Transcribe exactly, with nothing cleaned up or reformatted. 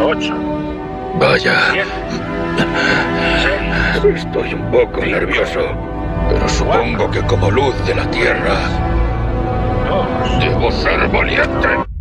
ocho. Vaya. siete. seis. Estoy un poco Cinco. nervioso, pero supongo que como luz de la tierra dos. debo ser valiente.